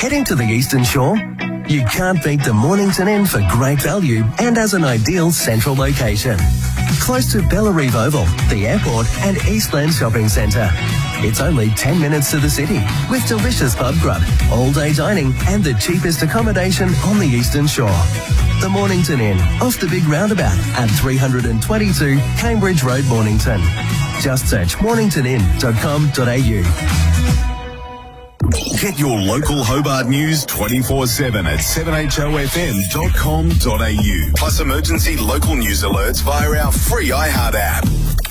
Heading to the Eastern Shore? You can't beat the Mornington Inn for great value and as an ideal central location. Close to Bellarive Oval, the airport and Eastland Shopping Centre. It's only 10 minutes to the city with delicious pub grub, all-day dining and the cheapest accommodation on the Eastern Shore. The Mornington Inn, off the big roundabout at 322 Cambridge Road, Mornington. Just search morningtonin.com.au. Get your local Hobart news 24/7 at 7hofm.com.au. Plus emergency local news alerts via our free iHeart app.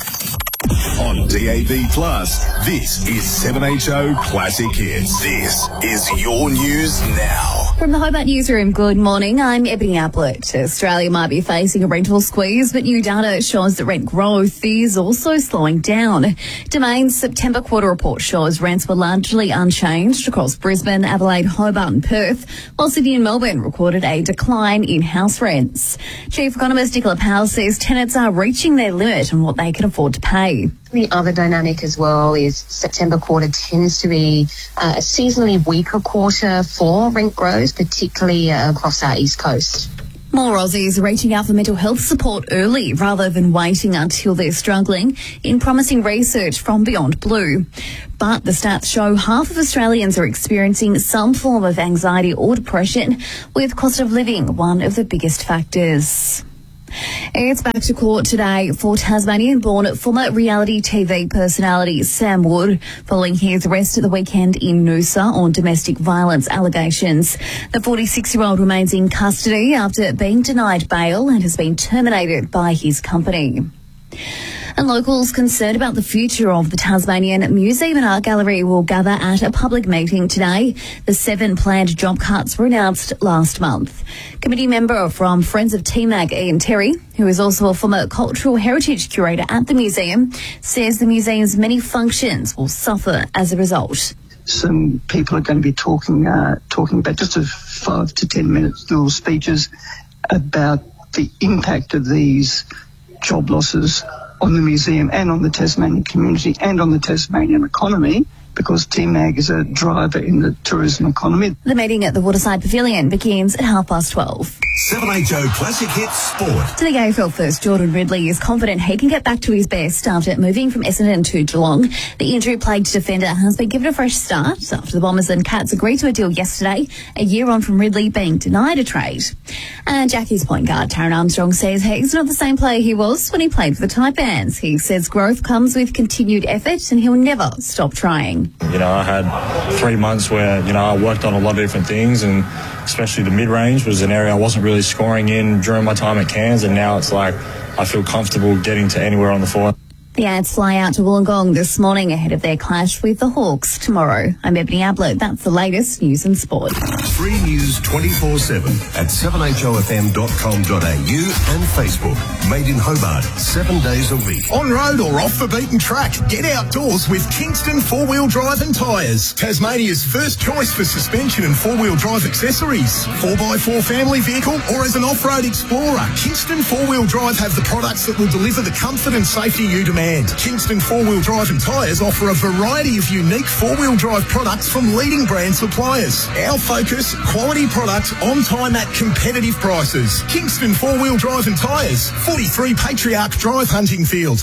On DAB+, this is 7HO Classic Hits. This is your news now. From the Hobart Newsroom, good morning. I'm Ebony Ablett. Australia might be facing a rental squeeze, but new data shows that rent growth is also slowing down. Domain's September quarter report shows rents were largely unchanged across Brisbane, Adelaide, Hobart and Perth, while Sydney and Melbourne recorded a decline in house rents. Chief Economist Nicola Powell says tenants are reaching their limit on what they can afford to pay. The other dynamic as well is September quarter tends to be a seasonally weaker quarter for rent growth, particularly across our East Coast. More Aussies are reaching out for mental health support early rather than waiting until they're struggling, in promising research from Beyond Blue. But the stats show half of Australians are experiencing some form of anxiety or depression, with cost of living one of the biggest factors. It's back to court today for Tasmanian-born former reality TV personality Sam Wood, following his arrest at the weekend in Noosa on domestic violence allegations. The 46-year-old remains in custody after being denied bail and has been terminated by his company. And locals concerned about the future of the Tasmanian Museum and Art Gallery will gather at a public meeting today. The 7 planned job cuts were announced last month. Committee member from Friends of TMAG, Ian Terry, who is also a former cultural heritage curator at the museum, says the museum's many functions will suffer as a result. Some people are going to be talking about just a 5 to 10 minutes little speeches about the impact of these job losses on the museum and on the Tasmanian community and on the Tasmanian economy, because TMAG is a driver in the tourism economy. The meeting at the Waterside Pavilion begins at 12:30. 7HO Classic Hits Sport. To the AFL first, Jordan Ridley is confident he can get back to his best after moving from Essendon to Geelong. The injury-plagued defender has been given a fresh start after the Bombers and Cats agreed to a deal yesterday, a year on from Ridley being denied a trade. And Jackie's point guard, Taron Armstrong, says he's not the same player he was when he played for the Taipans. He says growth comes with continued effort and he'll never stop trying. You know, I had 3 months where, I worked on a lot of different things, and especially the mid-range was an area I wasn't really scoring in during my time at Cairns, and now it's like I feel comfortable getting to anywhere on the floor. The Ants fly out to Wollongong this morning ahead of their clash with the Hawks tomorrow. I'm Ebony Ablett. That's the latest news and sport. Free news 24/7 at 7hofm.com.au and Facebook. Made in Hobart, 7 days a week. On road or off the beaten track, get outdoors with Kingston 4-wheel drive and tyres. Tasmania's first choice for suspension and 4-wheel drive accessories. 4x4 family vehicle or as an off-road explorer, Kingston 4-wheel drive have the products that will deliver the comfort and safety you demand. Kingston 4-wheel drive and tyres offer a variety of unique 4-wheel drive products from leading brand suppliers. Our focus, quality product, on time at competitive prices. Kingston 4-wheel drive and tyres, 43 Patriarch Drive, Huntingfield.